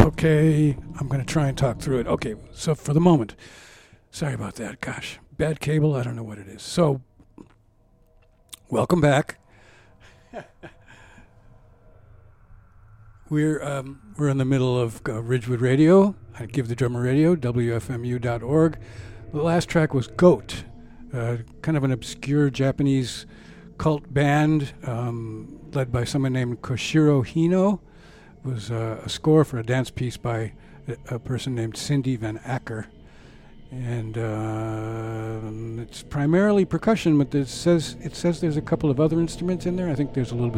Okay, I'm going to try and talk through it. Okay, so for the moment, sorry about that. Gosh, bad cable, I don't know what it is. So, welcome back. We're in the middle of Ridgewood Radio. I Give the Drummer Radio, WFMU.org. The last track was Goat, kind of an obscure Japanese cult band led by someone named Koshiro Hino. It was a score for a dance piece by a person named Cindy Van Acker. And it's primarily percussion, but it says there's a couple of other instruments in there. I think there's a little bit